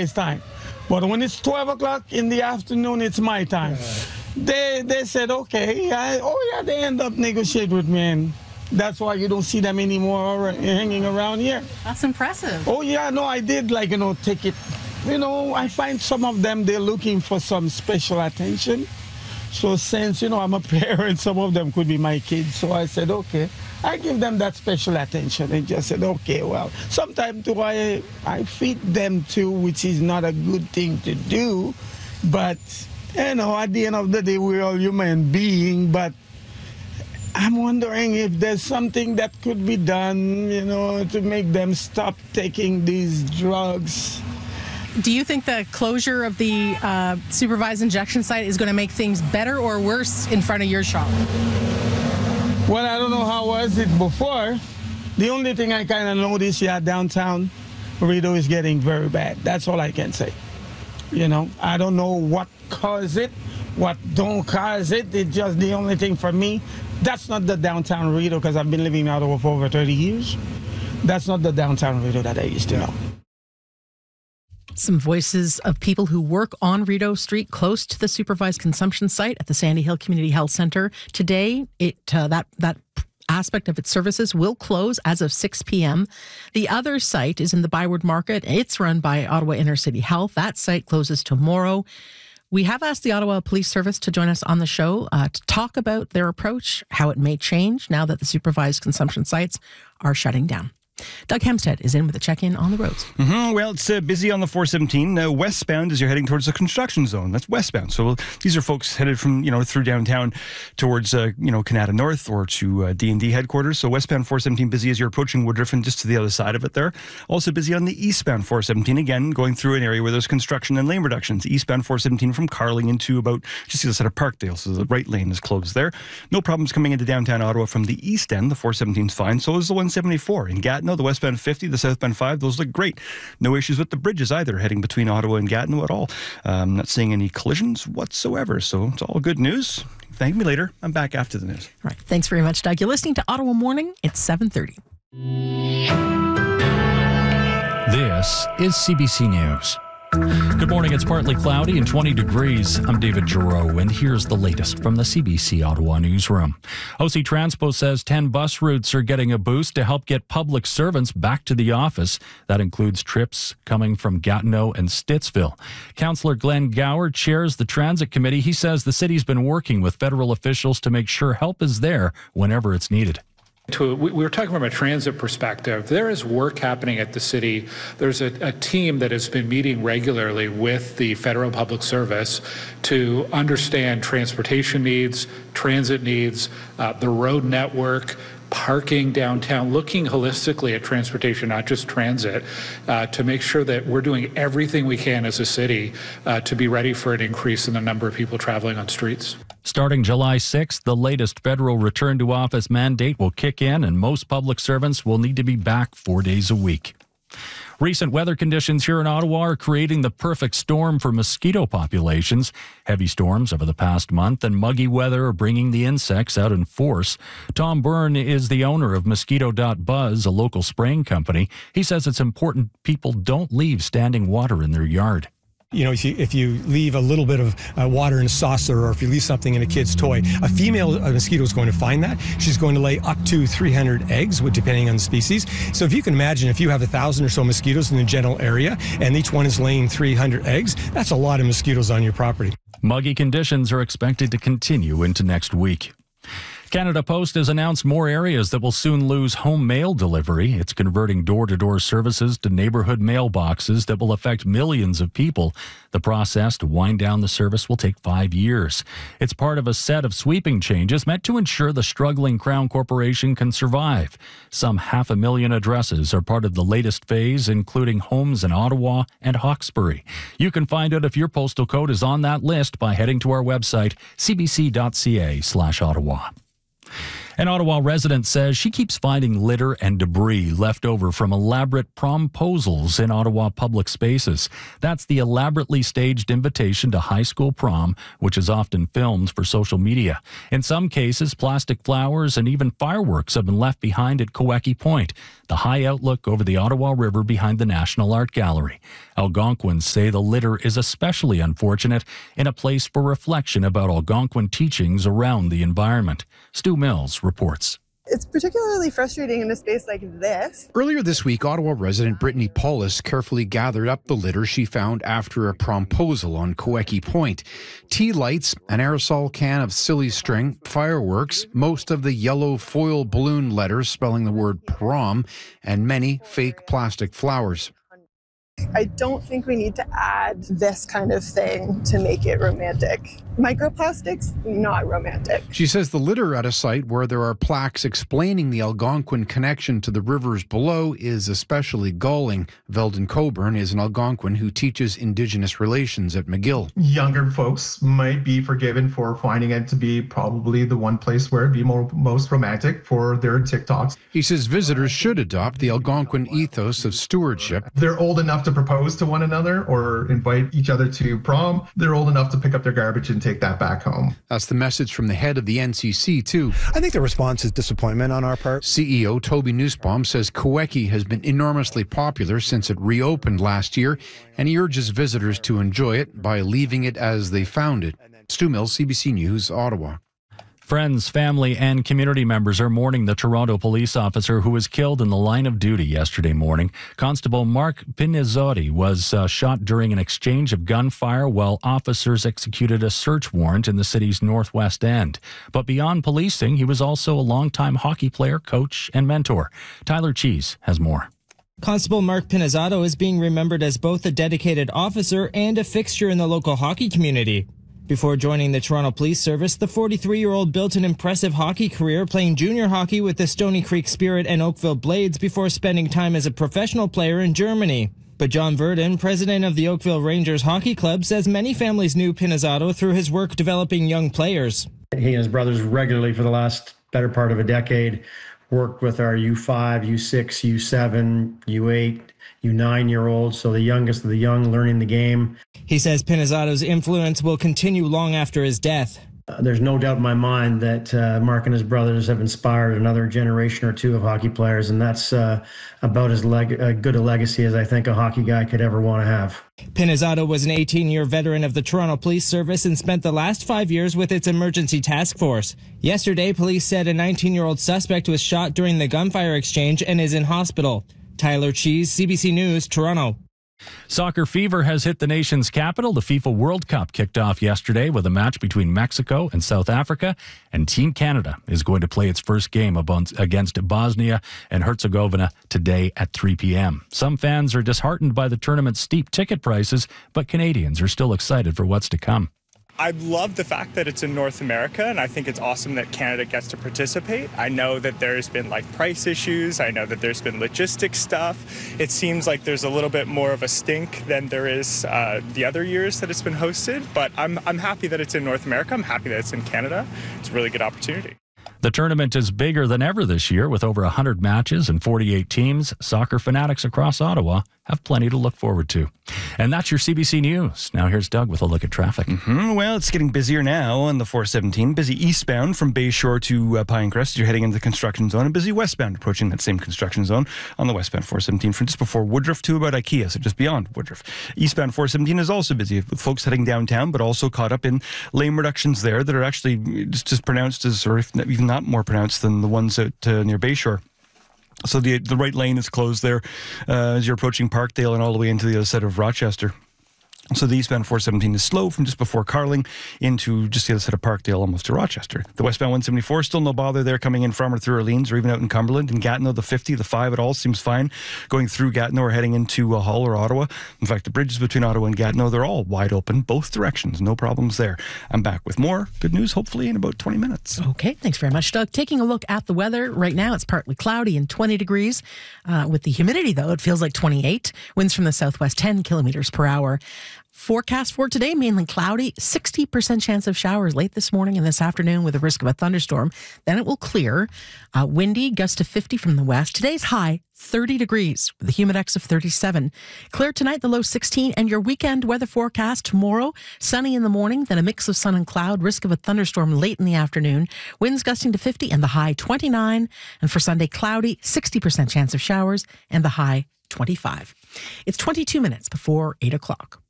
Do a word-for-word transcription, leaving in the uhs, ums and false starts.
guys' time. But when it's twelve o'clock in the afternoon, it's my time. They they said, okay, I, oh yeah, they end up negotiating with me, and that's why you don't see them anymore hanging around here. That's impressive. Oh yeah, no, I did like, you know, take it. You know, I find some of them, they're looking for some special attention. So since, you know, I'm a parent, some of them could be my kids. So I said, okay, I give them that special attention and just said, okay, well, sometimes too, I, I feed them too, which is not a good thing to do. But, you know, at the end of the day, we're all human beings. But I'm wondering if there's something that could be done, you know, to make them stop taking these drugs. Do you think the closure of the uh, supervised injection site is going to make things better or worse in front of your shop? Well, I don't know how was it before. The only thing I kind of noticed, yeah, downtown Rideau is getting very bad. That's all I can say. You know, I don't know what caused it, what don't cause it. It's just the only thing for me. That's not the downtown Rideau, because I've been living in Ottawa for over thirty years. That's not the downtown Rideau that I used to know. Some voices of people who work on Rideau Street, close to the supervised consumption site at the Sandy Hill Community Health Centre. Today, it uh, that that aspect of its services will close as of six p.m. The other site is in the Byward Market. It's run by Ottawa Inner City Health. That site closes tomorrow. We have asked the Ottawa Police Service to join us on the show uh, to talk about their approach, how it may change now that the supervised consumption sites are shutting down. Doug Hempstead is in with a check-in on the roads. Mm-hmm. Well, it's uh, busy on the four seventeen. Uh, westbound as you're heading towards the construction zone. That's westbound. So these are folks headed from, you know, through downtown towards, uh, you know, Canada North or to uh, D and D headquarters. So westbound four seventeen busy as you're approaching Woodruff and just to the other side of it there. Also busy on the eastbound four seventeen, again, going through an area where there's construction and lane reductions. Eastbound four seventeen from Carling into about just the other side of Parkdale. So the right lane is closed there. No problems coming into downtown Ottawa from the east end. The four seventeen is fine. So is the one seventy-four. In Gatineau, the westbound fifty, the southbound five, those look great. No issues with the bridges either, heading between Ottawa and Gatineau at all. Um, not seeing any collisions whatsoever, so it's all good news. Thank me later. I'm back after the news. All right. Thanks very much, Doug. You're listening to Ottawa Morning. It's seven thirty. This is C B C News. Good morning. It's partly cloudy and twenty degrees. I'm David Giroux, and here's the latest from the C B C Ottawa newsroom. O C Transpo says ten bus routes are getting a boost to help get public servants back to the office. That includes trips coming from Gatineau and Stittsville. Councillor Glenn Gower chairs the Transit Committee. He says the city's been working with federal officials to make sure help is there whenever it's needed. To, we were talking from a transit perspective. There is work happening at the city. There's a, a team that has been meeting regularly with the Federal Public Service to understand transportation needs, transit needs, uh, the road network, parking downtown, looking holistically at transportation, not just transit, uh, to make sure that we're doing everything we can as a city uh, to be ready for an increase in the number of people traveling on streets. Starting July sixth, the latest federal return to office mandate will kick in, and most public servants will need to be back four days a week. Recent weather conditions here in Ottawa are creating the perfect storm for mosquito populations. Heavy storms over the past month and muggy weather are bringing the insects out in force. Tom Byrne is the owner of Mosquito dot Buzz, a local spraying company. He says it's important people don't leave standing water in their yard. You know, if you, if you leave a little bit of uh, water in a saucer, or if you leave something in a kid's toy, a female mosquito is going to find that. She's going to lay up to three hundred eggs, depending on the species. So if you can imagine, if you have a thousand or so mosquitoes in the general area, and each one is laying three hundred eggs, that's a lot of mosquitoes on your property. Muggy conditions are expected to continue into next week. Canada Post has announced more areas that will soon lose home mail delivery. It's converting door-to-door services to neighborhood mailboxes that will affect millions of people. The process to wind down the service will take five years. It's part of a set of sweeping changes meant to ensure the struggling Crown Corporation can survive. Some half a million addresses are part of the latest phase, including homes in Ottawa and Hawkesbury. You can find out if your postal code is on that list by heading to our website, c b c dot c a slash Ottawa. An Ottawa resident says she keeps finding litter and debris left over from elaborate promposals in Ottawa public spaces. That's the elaborately staged invitation to high school prom, which is often filmed for social media. In some cases, plastic flowers and even fireworks have been left behind at Kawecki Point, the high outlook over the Ottawa River behind the National Art Gallery. Algonquins say the litter is especially unfortunate in a place for reflection about Algonquin teachings around the environment. Stu Mills reports. It's particularly frustrating in a space like this. Earlier this week, Ottawa resident Brittany Paulus carefully gathered up the litter she found after a promposal on Kawecki Point. Tea lights, an aerosol can of silly string, fireworks, most of the yellow foil balloon letters spelling the word prom, and many fake plastic flowers. I don't think we need to add this kind of thing to make it romantic. Microplastics, not romantic. She says the litter at a site where there are plaques explaining the Algonquin connection to the rivers below is especially galling. Veldon Coburn is an Algonquin who teaches Indigenous relations at McGill. Younger folks might be forgiven for finding it to be probably the one place where it'd be more, most romantic for their TikToks. He says visitors should adopt the Algonquin ethos of stewardship. They're old enough to propose to one another or invite each other to prom. They're old enough to pick up their garbage and take that back home. That's the message from the head of the N C C, too. I think the response is disappointment on our part. C E O Toby Nussbaum says Kawecki has been enormously popular since it reopened last year, and he urges visitors to enjoy it by leaving it as they found it. Stu Mills, C B C News, Ottawa. Friends, family, and community members are mourning the Toronto police officer who was killed in the line of duty yesterday morning. Constable Mark Pinizzotti was uh, shot during an exchange of gunfire while officers executed a search warrant in the city's northwest end. But beyond policing, he was also a longtime hockey player, coach, and mentor. Tyler Cheese has more. Constable Mark Pinizzato is being remembered as both a dedicated officer and a fixture in the local hockey community. Before joining the Toronto Police Service, the forty-three-year-old built an impressive hockey career playing junior hockey with the Stony Creek Spirit and Oakville Blades before spending time as a professional player in Germany. But John Verdon, president of the Oakville Rangers Hockey Club, says many families knew Pinizzato through his work developing young players. He and his brothers regularly for the last better part of a decade worked with our U five, U six, U seven, U eight, U nine-year-olds, so the youngest of the young learning the game. He says Pinizzato's influence will continue long after his death. Uh, there's no doubt in my mind that uh, Mark and his brothers have inspired another generation or two of hockey players, and that's uh, about as leg- uh, good a legacy as I think a hockey guy could ever want to have. Pinizzato was an eighteen-year veteran of the Toronto Police Service and spent the last five years with its emergency task force. Yesterday, police said a nineteen-year-old suspect was shot during the gunfire exchange and is in hospital. Tyler Cheese, C B C News, Toronto. Soccer fever has hit the nation's capital. The FIFA World Cup kicked off yesterday with a match between Mexico and South Africa, and Team Canada is going to play its first game against Bosnia and Herzegovina today at three p.m. Some fans are disheartened by the tournament's steep ticket prices, but Canadians are still excited for what's to come. I love the fact that it's in North America, and I think it's awesome that Canada gets to participate. I know that there's been like price issues. I know that there's been logistics stuff. It seems like there's a little bit more of a stink than there is uh, the other years that it's been hosted, but I'm, I'm happy that it's in North America. I'm happy that it's in Canada. It's a really good opportunity. The tournament is bigger than ever this year with over one hundred matches and forty-eight teams. Soccer fanatics across Ottawa have plenty to look forward to. And that's your C B C News. Now here's Doug with a look at traffic. Mm-hmm. Well, it's getting busier now on the four seventeen. Busy eastbound from Bayshore to uh, Pinecrest as you're heading into the construction zone, and busy westbound approaching that same construction zone on the westbound four seventeen from just before Woodruff to about IKEA, so just beyond Woodruff. Eastbound four seventeen is also busy with folks heading downtown, but also caught up in lane reductions there that are actually just as pronounced as, or if not, even not more pronounced than the ones at uh, near Bayshore. So the the right lane is closed there uh, as you're approaching Parkdale and all the way into the other side of Rochester. So the eastbound four seventeen is slow from just before Carling into just the other side of Parkdale, almost to Rochester. The westbound one seventy-four, still no bother there coming in from or through Orleans or even out in Cumberland. In Gatineau, the fifty, the five, it all seems fine. Going through Gatineau or heading into uh, Hull or Ottawa. In fact, the bridges between Ottawa and Gatineau, they're all wide open, both directions. No problems there. I'm back with more good news, hopefully in about twenty minutes. Okay, thanks very much, Doug. Taking a look at the weather right now, it's partly cloudy and twenty degrees. Uh, with the humidity, though, it feels like twenty-eight. Winds from the southwest, ten kilometers per hour. Forecast for today, mainly cloudy, sixty percent chance of showers late this morning and this afternoon with a risk of a thunderstorm. Then it will clear. Uh, windy, gust to fifty from the west. Today's high, thirty degrees with a humidex of thirty-seven. Clear tonight, the low sixteen. And your weekend weather forecast tomorrow, sunny in the morning, then a mix of sun and cloud, risk of a thunderstorm late in the afternoon. Winds gusting to fifty and the high twenty-nine. And for Sunday, cloudy, sixty percent chance of showers and the high twenty-five. It's twenty-two minutes before eight o'clock.